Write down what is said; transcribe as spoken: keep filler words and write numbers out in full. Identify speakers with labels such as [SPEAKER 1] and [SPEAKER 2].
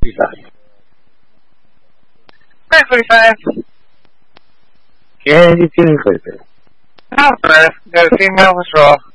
[SPEAKER 1] forty-five.
[SPEAKER 2] nine forty-five.
[SPEAKER 1] Yeah, you're feeling closer.
[SPEAKER 2] Oh, first. Got a female patrol.